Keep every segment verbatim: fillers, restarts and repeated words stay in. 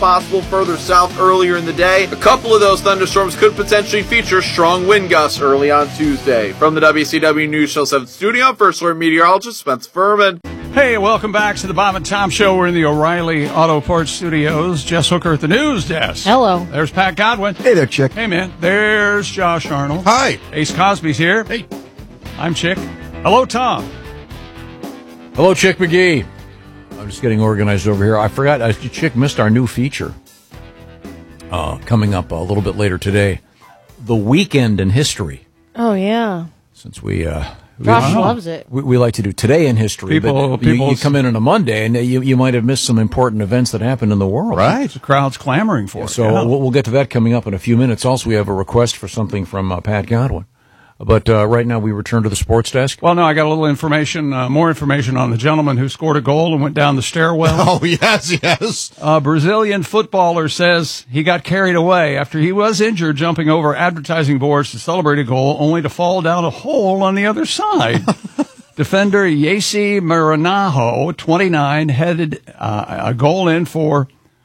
possible further south earlier in the day. A couple of those thunderstorms could potentially feature strong wind gusts early on Tuesday. From the W C W News Channel seven studio, First Alert meteorologist Spencer Furman. Hey, welcome back to the Bob and Tom Show. We're in the O'Reilly Auto Parts Studios. Jess Hooker at the news desk. Hello. There's Pat Godwin. Hey there, Chick. Hey, man. There's Josh Arnold. Hi. Ace Cosby's here. Hey. I'm Chick. Hello, Tom. Hello, Chick McGee. I'm just getting organized over here. I forgot, uh, Chick missed our new feature uh, coming up a little bit later today. The Weekend in History. Oh, yeah. Since we... Uh, Josh Wow. loves it. We, we like to do Today in History, People- but you, you people's- come in on a Monday, and you, you might have missed some important events that happened in the world. Right. The crowd's clamoring for it. So yeah. we'll, we'll get to that coming up in a few minutes. Also, we have a request for something from uh, Pat Godwin. But uh, right now, we return to the sports desk. Well, no, I got a little information, uh, more information on the gentleman who scored a goal and went down the stairwell. Oh, yes, yes. A Brazilian footballer says he got carried away after he was injured jumping over advertising boards to celebrate a goal, only to fall down a hole on the other side. Defender Yacey Maranaho, twenty-nine, headed uh, a goal in for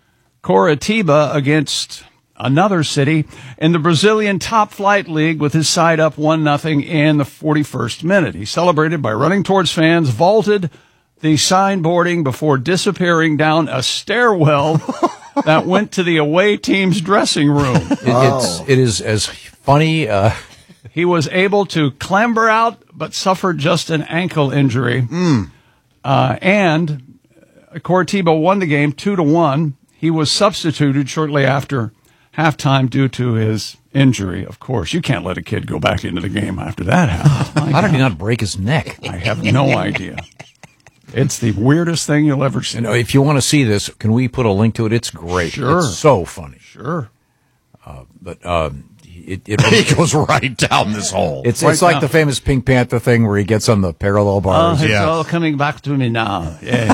Coritiba against another city in the Brazilian top flight league with his side up one nothing in the forty-first minute. He celebrated by running towards fans, vaulted the signboarding before disappearing down a stairwell that went to the away team's dressing room. It, it's, it is as funny... Uh, He was able to clamber out, but suffered just an ankle injury. Mm. Uh, and Coritiba won the game two to one. He was substituted shortly after halftime due to his injury. Of course, you can't let a kid go back into the game after that happens. My how did he God. not break his neck? I have no idea. It's the weirdest thing you'll ever see. You know, if you want to see this, can we put a link to it? It's great. Sure. It's so funny. Sure. Uh, but uh, it, it He goes right down this hole. it's Right it's like down. the famous Pink Panther thing where he gets on the parallel Oh, bars. it's yeah. all coming back to me now. Yeah.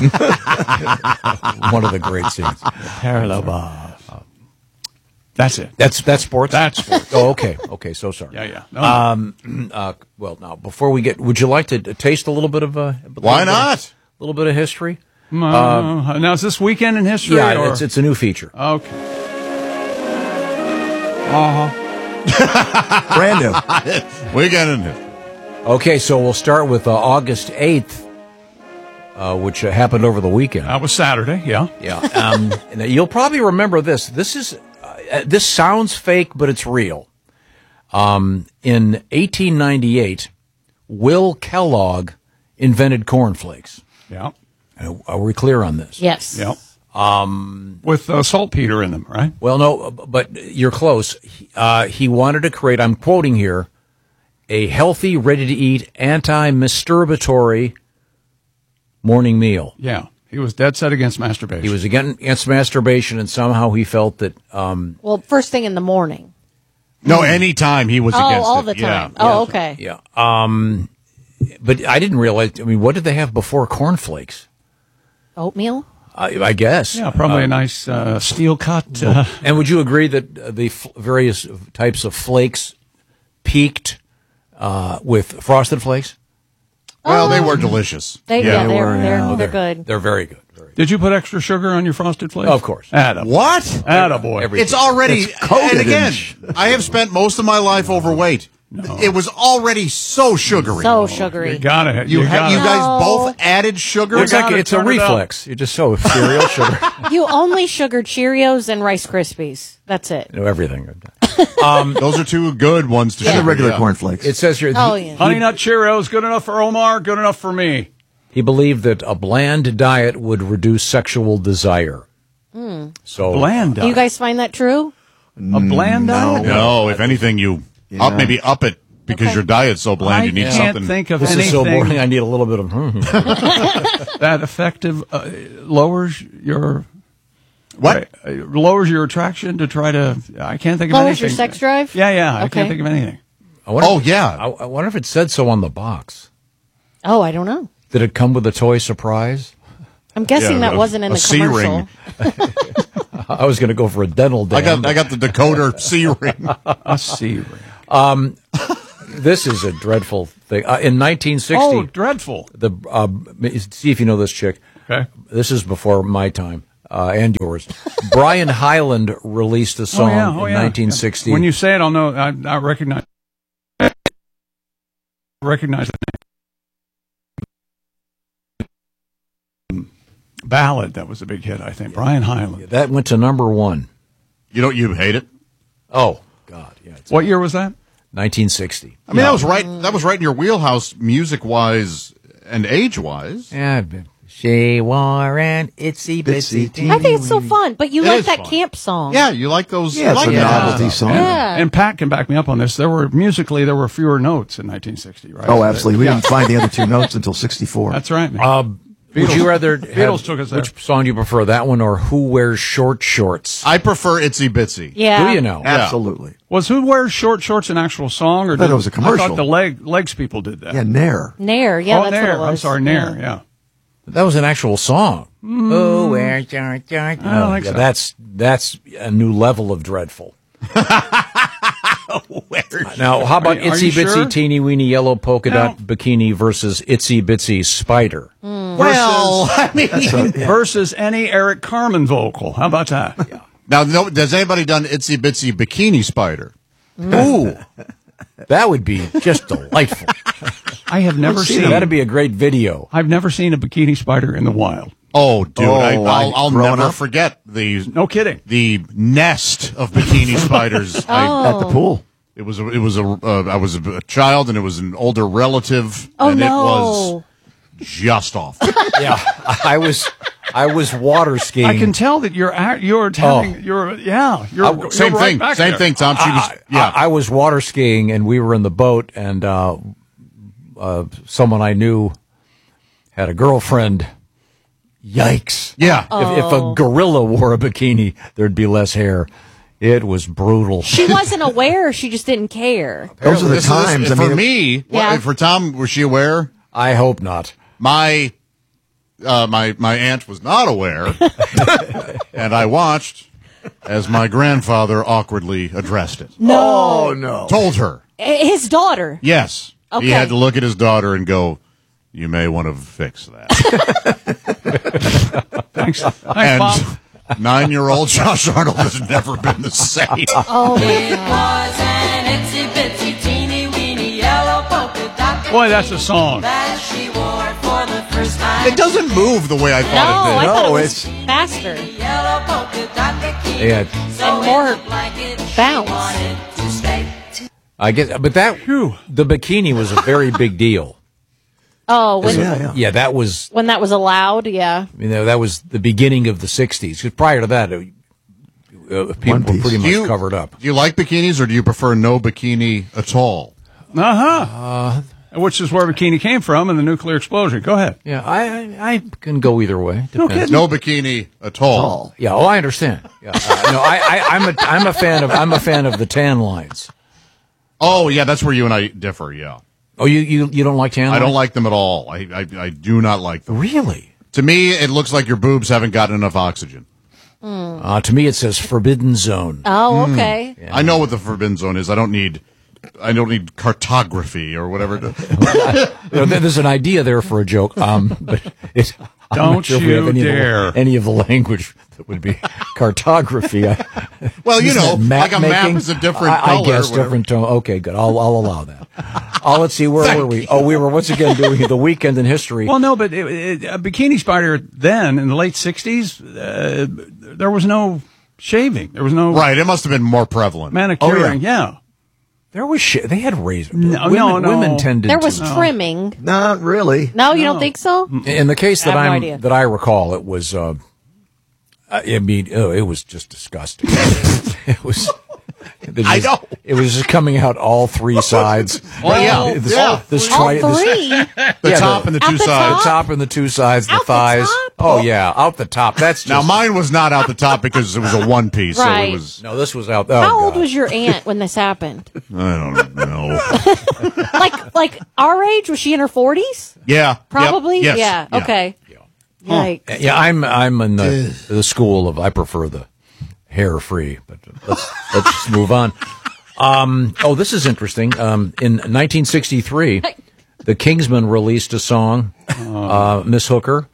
One of the great scenes. Parallel bar. That's it. That's that's sports. That's sports. Oh, okay, okay. So sorry. Yeah, yeah. No, Um. Uh. Well, now before we get, would you like to taste a little bit of uh, a Why not? A little bit of history? Uh, now, is this Weekend in History? Yeah, or? it's it's a new feature. Okay. Uh-huh. Brand new. We got in here. Okay, so we'll start with uh, August eighth, uh, which uh, happened over the weekend. That was Saturday, yeah. Yeah. Um, and you'll probably remember this. This is uh, this sounds fake, but it's real. Um, in eighteen ninety-eight, Will Kellogg invented cornflakes. Yeah. Uh, Are we clear on this? Yes. Yeah. Um, With uh, saltpeter in them, right? Well, no, but you're close. Uh, he wanted to create, I'm quoting here, a healthy, ready-to-eat, anti-masturbatory morning meal. Yeah. He was dead set against masturbation. He was against, against masturbation, and somehow he felt that... Um, Well, first thing in the morning. No, any time he was Oh, against all it. the Yeah. time. Oh, okay. yeah. Um, but I didn't realize, I mean, what did they have before cornflakes? Oatmeal? I, I guess. Yeah, probably Uh, a nice uh, steel cut. Uh, And would you agree that uh, the f- various types of flakes peaked uh, with Frosted Flakes? Well, they were delicious. They, Yeah. yeah, They they're, were, they're, yeah. they're good. They're very good. Very good. did you put extra sugar on your Frosted Flakes? Of course. Attaboy. What? Attaboy. Every- It's already, It's coated and in again, sh- I have spent most of my life overweight. It was already so sugary. So sugary. You got it. you, ha- gotta- you guys No. both added sugar? It's like gotta it's a turn it up. reflex. You just so cereal sugar. You only sugar Cheerios and Rice Krispies. That's it. You know everything. Those are two good ones to Yeah. sugar. The regular yeah. cornflakes. It says here. Oh, he, yeah. Honey Nut Cheerios, good enough for Omar, good enough for me. he believed that a bland diet would reduce sexual desire. So Bland Do diet. you guys find that true? a bland diet? No, if anything, you up maybe up it because Okay. your diet's so bland. I you need can't something. think of This anything is so boring. I need a little bit of. that effective uh, lowers your What? uh, lowers your attraction to try to. I can't think of Lowers anything. your sex drive? Yeah, yeah. I Okay. can't think of anything. I wonder Oh if- yeah. I, I wonder if it said so on the box. Oh, I don't know. Did it come with a toy surprise? I'm guessing Yeah, that a- wasn't in a the C commercial. ring. I was going to go for a dental I dam. got I got the decoder C ring. A C ring. This is a dreadful thing. Uh, in nineteen sixty, Oh, dreadful. the uh, see if you know this chick. Okay. This is before my time. uh, and yours. Brian Hyland released a song oh, yeah. Oh, in yeah. nineteen sixty. When you say it, I'll know. I, I recognize. Recognize the name. Ballad, that was a big hit, I think. Brian Hyland. That went to number one. You don't you hate it? Oh God, yeah. It's What year was that? nineteen sixty. I mean, that was right. That was right in your wheelhouse, music wise and age wise. Yeah, she wore an itsy bitsy teeny. I think it's so fun. But you It like is that fun. camp song. Yeah, you like those? Yeah, you like it's a that. novelty song. Yeah. And Pat can back me up on this. There were musically there were fewer notes in nineteen sixty, right? Oh, absolutely. We didn't find the other two notes until sixty-four. That's right. Man. Uh, would Beatles- you rather Beatles have, took us there. which song do you prefer, that one or Who Wears Short Shorts? I prefer Itsy Bitsy. Yeah. Do you know? Absolutely. Was Who Wears Short Shorts an actual song, or I thought did, it was a I commercial. thought the leg legs people did that. Yeah, Nair. Nair. Yeah, oh, that's Nair. what it was. I'm sorry, Nair. Yeah. That was an actual song. Who wears short shorts? I don't think yeah, so. That's that's a new level of dreadful. Now, how about Are you- are Itsy you Bitsy sure? Teeny Weeny Yellow Polka Dot No. Bikini versus Itsy Bitsy Spider? Well, I mean, Versus any Eric Carmen vocal. How about that? now, no, has anybody done Itsy Bitsy Bikini Spider? Ooh, that would be just delightful. I have never seen. That'd be a great video. I've never seen a bikini spider in the wild. Oh, dude, Oh, I, I'll, I- I'll growing never up? forget the No kidding. the nest of bikini spiders. I, At the pool. it was a, it was a uh, I was a, a child, and it was an older relative, Oh, and no. it was just awful. Yeah, I was I was water skiing. I can tell that you're at, you're having Oh. you're yeah you're, I- you're Same right thing, back same there. thing, Tom. She was I, yeah. I, I was water skiing, and we were in the boat, and uh, uh, someone I knew had a girlfriend. Yikes! Yeah. If, if a gorilla wore a bikini, there'd be less hair. It was brutal. She wasn't aware. She just didn't care. Those are the This is- times. I for mean, me, Yeah. what- for Tom, was she aware? I hope not. My uh, my my aunt was not aware, and I watched as my grandfather awkwardly addressed it. No. oh, no. Told her, His daughter. yes. Okay. He had to look at his daughter and go, "You may want to fix that." Thanks, thanks, and Bob. nine-year-old Josh Arnold has never been the same. Oh, my It God. was an itsy bitsy teeny weeny yellow polka dot Boy, that's a song. that she wore for the first time. It doesn't move the way I No, thought I it thought it No, was it's- faster. Yellow polka dot bikini. Yeah. So And more it looked like it she bounce. wanted to stay. I guess, but that Phew. the bikini was a very big deal. Oh, when, Yeah, yeah. Yeah, that was when that was allowed, yeah. you know that was the beginning of the sixties. Because prior to that, uh, uh, people One were piece. pretty Do much you, covered up. Do you like bikinis, or do you prefer no bikini at all? Uh-huh. Which is where bikini came from in the nuclear explosion. Go ahead. Yeah, I I, I can go either way. Depends. No bikini at all. Oh. Yeah, oh, I understand. Yeah, uh, no, I, I I'm a I'm a fan of I'm a fan of the tan lines. Oh, yeah, that's where you and I differ, yeah. Oh, you you, you don't like tan lines? I don't like them at all. I, I, I do not like them. Really. To me, it looks like your boobs haven't gotten enough oxygen. Uh, to me, it says forbidden zone. Oh, okay. I know what the forbidden zone is. I don't need, I don't need cartography or whatever. To, You know, there- there's an idea there for a joke, um, but it, I'm Don't not sure if we have you any of the- dare. any of the language that would be cartography. I, well, you Isn't know, that map like a map making? is a different I, color. I guess whatever. different tone. Okay, good. I'll I'll allow that. Oh, let's see. Where were we? Oh, we were once again doing the weekend in history. Well, no, but it, it, a bikini spider then in the late sixties, uh, there was no shaving. There was no Right, it must have been more prevalent. manicuring. yeah. There was sh- they had razor. No, women, no, no. women tended. There was to, trimming. Not really. No, you don't think so? in the case that I have no I'm idea. that I recall, it was. Uh, I mean, oh, it was just disgusting. it was. It I was- know. It was just coming out all three sides. Well, yeah, This, yeah. this All tri- this- three? The Yeah, top the- and the At two the sides. the top and the two sides, the Out the thighs. top? Oh yeah, out the top. That's just, Now, mine was not out the top because it was a one piece. So Right. it was, no. This was out. Oh, How old God. was your aunt when this happened? I don't know. Like like our age? Was she in her forties? Yeah. yep, Probably? yes, Yeah. Okay. Yikes. Yeah, I'm I'm in the the school of I prefer the hair free, but let's let's just move on. Um, oh, this is interesting. Um, in nineteen sixty-three, the Kingsmen released a song, uh, Miss Hooker.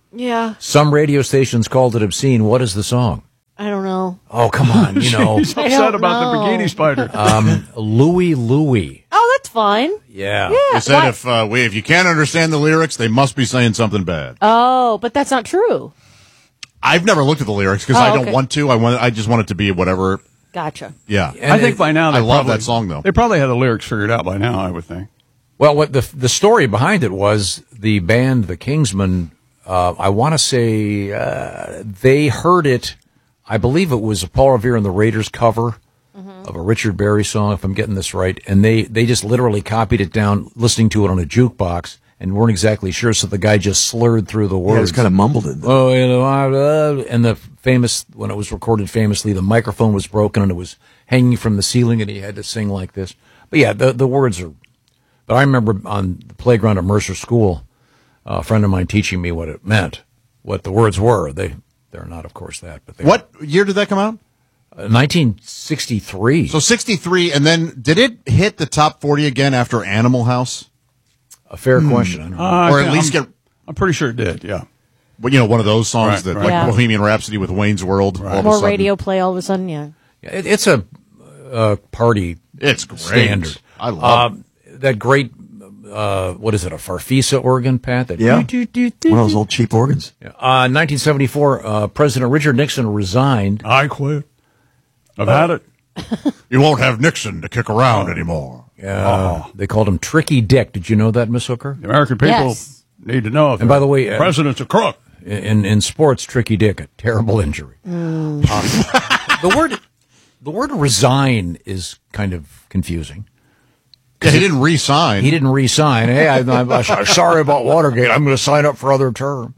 Yeah, Some radio stations called it obscene. What is the song? I don't know. Oh, come on, you know. He's I upset don't about know. the bikini spider. um, Louie Louie. Oh, that's fine. Yeah. Yeah. They said why- if uh, we, if you can't understand the lyrics, they must be saying something bad. Oh, but that's not true. I've never looked at the lyrics because Oh, I don't okay. want to. I want. I just want it to be whatever. Gotcha. Yeah. And I think it- by now, they I love probably- that song, though. They probably had the lyrics figured out by now, I would think. Well, what the the story behind it was the band, the Kingsmen. Uh, I want to say uh, they heard it. I believe it was a Paul Revere and the Raiders cover of a Richard Berry song, if I'm getting this right. And they they just literally copied it down, listening to it on a jukebox, and weren't exactly sure. So the guy just slurred through the Yeah, words. it's kind of mumbled it. Oh, you know, I, uh, and the famous, when it was recorded famously, the microphone was broken and it was hanging from the ceiling and he had to sing like this. But yeah, the, the words are, but I remember on the playground at Mercer School, a friend of mine teaching me what it meant, what the words were. They, they're not, of course, that, but they What year did that come out? were. Uh, nineteen sixty-three. So sixty-three, and then did it hit the top forty again after Animal House? A fair question. I don't know. Uh, Or at I'm- least get, I'm pretty sure it did, yeah. well, you know, one of those songs Right, that, right. like Yeah. Bohemian Rhapsody with Wayne's World. All of a More sudden. radio play all of a sudden, yeah. It, it's a uh, party It's great. standard. I love Uh, that great, uh, what is it, a Farfisa organ, Pat? That Yeah. do, do, do, One of those do. old cheap organs. Uh, nineteen seventy-four, uh, President Richard Nixon resigned. I quit. I've had it. You won't have Nixon to kick around anymore. Uh, They called him Tricky Dick. Did you know that, Miss Hooker? The American people Yes. need to know if And by the way, uh, president's a crook. In in sports, Tricky Dick, a terrible injury. Uh, the word the word resign is kind of confusing. Yeah, he didn't re-sign. He didn't re-sign. Hey, I, I'm, I'm sorry about Watergate. I'm going to sign up for other term.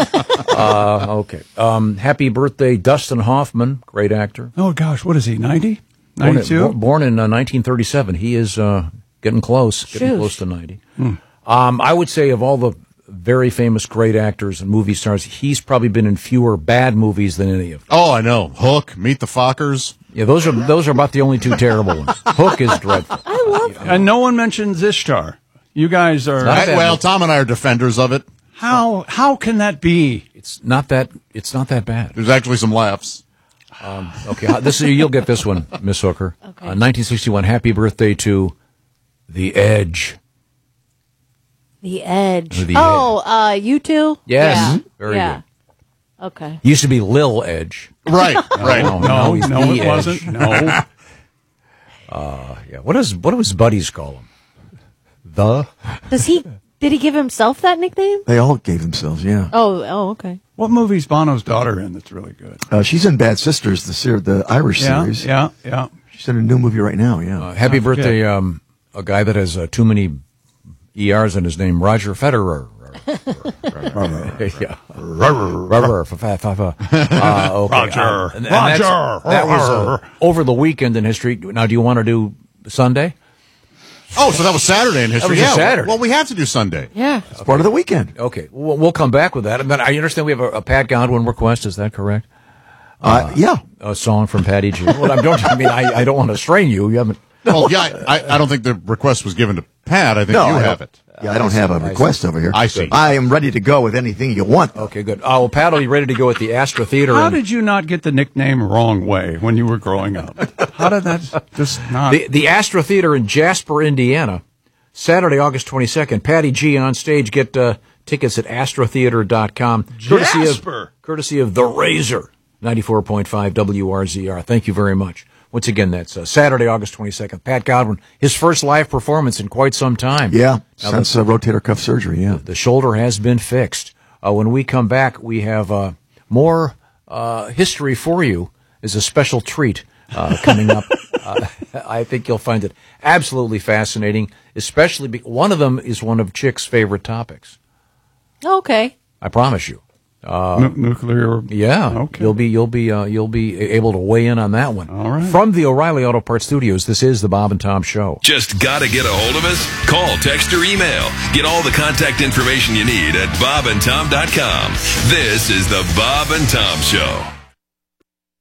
uh, okay. Um, happy birthday, Dustin Hoffman, great actor. Oh, gosh, what is he, ninety? Born in- ninety-two? bo- Born in uh, nineteen thirty-seven. He is uh, getting close, getting Shoosh. close to ninety. Um, I would say of all the very famous great actors and movie stars, he's probably been in fewer bad movies than any of them. Oh, I know. Hook, Meet the Fockers. Yeah, those are those are about the only two terrible ones. Hook is dreadful. I love And no one mentions Ishtar. You guys are... Not I- bad well, movie. Tom and I are defenders of it. How how can that be? It's not that it's not that bad. There's actually some laughs. Okay, uh, this is, you'll get this one, Miss Hooker. Okay. Uh, nineteen sixty-one. Happy birthday to The Edge. The Edge. The oh, uh, you two? Yes. Yeah. Mhm. Very yeah. good. Okay. Used to be Lil Edge. Right, right. No, No, he's no, The it Edge. wasn't. No. Yeah. What does what do his buddies call him? The. Does he? Did he give himself that nickname? They all gave themselves, yeah. Oh, oh, okay. What movie's Bono's daughter in that's really good? Uh, she's in Bad Sisters, the ser- the Irish Yeah, series. yeah, yeah. She's in a new movie right now, yeah. Uh, happy I forget. birthday, um, a guy that has uh, too many E Rs in his name, Roger Federer. yeah. Rubber. fa- fa- fa- fa. Uh, okay. Roger. Um, and- and that's- Roger. That was uh, over the weekend in history. Now, do you want to do Sunday? Oh, so that was Saturday in history. was yeah. just Saturday. Well, we have to do Sunday. Yeah. It's part of the weekend. Okay, we'll, we'll come back with that. And then I understand we have a, a Pat Godwin request. Is that correct? Uh, yeah. A song from Patty G. Well, I don't. I mean, I, I don't want to strain you. You haven't. Well, yeah, I, I don't think the request was given to Pat. I think No, you I have don't- it. Yeah, I don't have a request over here. I see. I am ready to go with anything you want. Okay, good. Uh, well, Pat will be ready to go at the Astra Theater. How and- did you not get the nickname Wrong Way when you were growing up? How did that just not... The, the Astra Theater in Jasper, Indiana, Saturday, August twenty-second. Patty G on stage. Get uh, tickets at astra theater dot com. Courtesy Jasper. of, courtesy of The Razor, ninety-four point five W R Z R. Thank you very much. Once again, that's uh, Saturday, August twenty-second. Pat Godwin, his first live performance in quite some time. Yeah, Now, since uh, rotator cuff surgery, yeah. the shoulder has been fixed. Uh, when we come back, we have uh, more uh, history for you as a special treat uh, coming up. uh, I think you'll find it absolutely fascinating, especially be- one of them is one of Chick's favorite topics. Okay. I promise you. Nu- nuclear... Yeah, Okay. you'll be you'll be uh, you'll be able to weigh in on that one. All right. From the O'Reilly Auto Parts Studios, this is the Bob and Tom Show. Just gotta get a hold of us? Call, text, or email. Get all the contact information you need at bob and tom dot com. This is the Bob and Tom Show.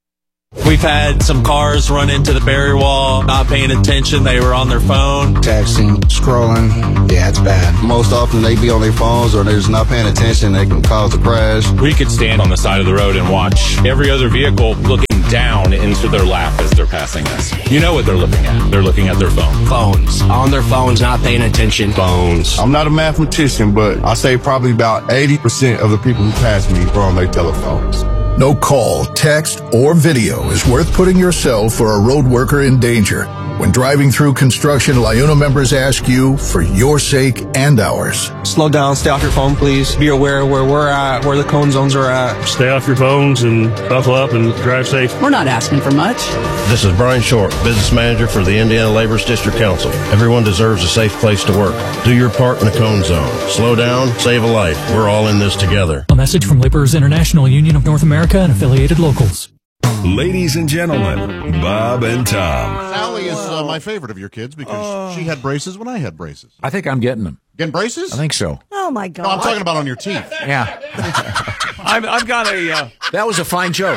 We've had some cars run into the barrier wall, not paying attention. They were on their phone. Texting, scrolling. Yeah, it's bad. Most often they be on their phones or they're just not paying attention. They can cause a crash. We could stand on the side of the road and watch every other vehicle looking down into their lap as they're passing us. You know what they're looking at. They're looking at their phone. Phones. On their phones, not paying attention. Phones. I'm not a mathematician, but I say probably about eighty percent of the people who pass me are on their telephones. No call, text, or video is worth putting yourself or a road worker in danger. When driving through construction, LIUNA members ask you for your sake and ours. Slow down, stay off your phone, please. Be aware where we're at, where the cone zones are at. Stay off your phones and buckle up and drive safe. We're not asking for much. This is Brian Short, business manager for the Indiana Laborers District Council. Everyone deserves a safe place to work. Do your part in the cone zone. Slow down, save a life. We're all in this together. A message from Laborers International Union of North America and affiliated locals. Ladies and gentlemen, Bob and Tom. Sally is uh, my favorite of your kids because uh, she had braces when I had braces. I think I'm getting them. Getting braces? I think so. Oh, my God. No, I'm talking about on your teeth. Yeah. I've, I've got a... Uh, that was a fine joke.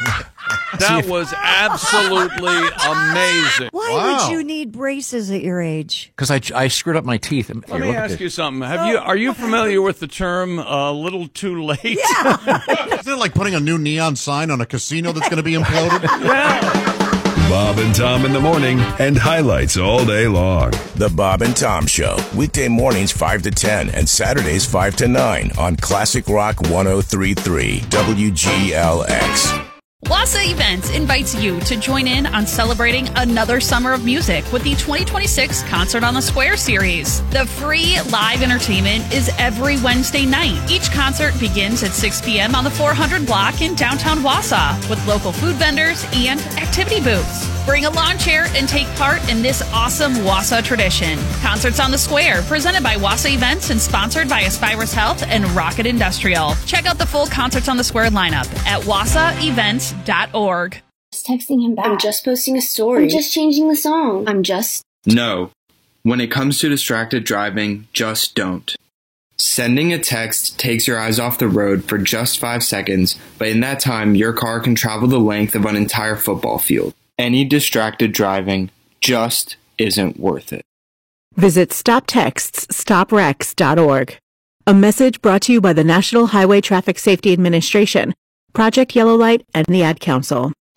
That was absolutely amazing. Why Wow. would you need braces at your age? Because I, I screwed up my teeth. Let Here, me look at ask this. you something. Have you Are you familiar with the term a uh, little too late? Yeah. Isn't it like putting a new neon sign on a casino that's going to be imploded? Yeah. Bob and Tom in the morning and highlights all day long. The Bob and Tom Show, weekday mornings five to ten and Saturdays five to nine on Classic Rock one oh three point three W G L X. Wassa Events invites you to join in on celebrating another summer of music with the twenty twenty-six Concert on the Square series. The free live entertainment is every Wednesday night. Each concert begins at six p.m. on the four hundred block in downtown Wausau with local food vendors and activity booths. Bring a lawn chair and take part in this awesome Wausau tradition. Concerts on the Square, presented by Wassa Events and sponsored by Aspirus Health and Rocket Industrial. Check out the full Concerts on the Square lineup at wassa events dot org. Just texting him back. I'm just posting a story. I'm just changing the song. I'm just... No. When it comes to distracted driving, just don't. Sending a text takes your eyes off the road for just five seconds, but in that time, your car can travel the length of an entire football field. Any distracted driving just isn't worth it. Visit stop texts stop wrecks dot org. A message brought to you by the National Highway Traffic Safety Administration, Project Yellow Light, and the Ad Council.